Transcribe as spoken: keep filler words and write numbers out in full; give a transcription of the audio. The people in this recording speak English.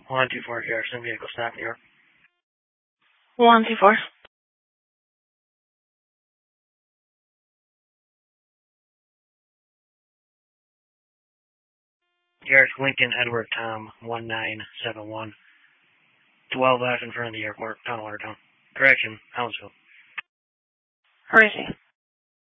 one two four Garrison, vehicle stop, New York. one two four. Garrett Lincoln Edward Tom one nine seven one. twelve F in front of the airport, Tunnel Watertown. Correction, Hounsville. Where is he?